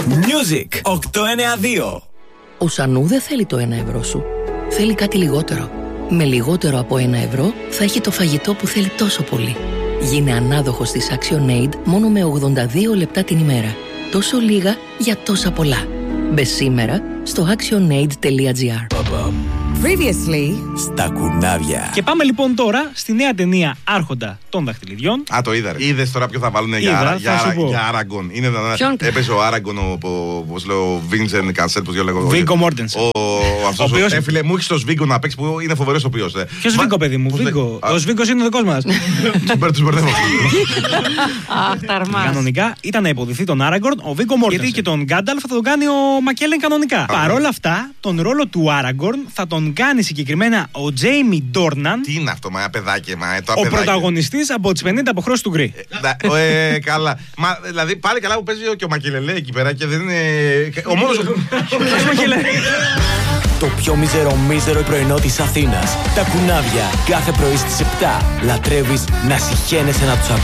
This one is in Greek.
Music 892. Ο Σανού δεν θέλει το 1 ευρώ σου. Θέλει κάτι λιγότερο. Με λιγότερο από 1 ευρώ θα έχει το φαγητό που θέλει τόσο πολύ. Γίνε ανάδοχος της ActionAid μόνο με 82 λεπτά την ημέρα. Τόσο λίγα για τόσα πολλά. Μπες σήμερα στο actionaid.gr. Previously Στα κουνάβια. Και πάμε λοιπόν τώρα στη νέα ταινία Άρχοντα των Δαχτυλιδιών. Α, το είδα. Είδες τώρα ποιο θα βάλουν για Άραγκον. Έπαιζε ο Άραγκον, όπως λέω, ο Βίνσεν Κανσέλ, πώς λέγω. Βίγκο Μόρτενσεν. Αυτός ο φίλε μου, έχει το Σβίγκο να παίξει που είναι φοβερός τοπιός. Ποιος Βίγκο, παιδί μου, Βίγκο. Ο Σβίγκος είναι ο δικός μας. Τους μπερδεύω. Αχ, ταρμάς. Κανονικά ήταν να υποδηθεί τον Άραγκορν ο Βίγκο Μόρτενσεν. Γιατί και τον Γκάνταλφ θα τον κάνει ο Μακέλεν κανονικά. Παρόλα αυτά, τον ρόλο του Άραγκορν θα τον κάνει συγκεκριμένα ο Τζέιμι Ντόρναν. Τι είναι αυτό, μα παιδάκι, ο πρωταγωνιστής από τις 50 αποχρώσεις του Γκρι. Καλά. Μα δηλαδή πάλι καλά που παίζει και ο Μακελελέ εκεί πέρα και δεν είναι. Ο μόνος. Το πιο μίζερο πρωινό της Αθήνας. Τα κουνάβια κάθε πρωί στις 7. Λατρεύεις να συχαίνεσαι να τους ακούς.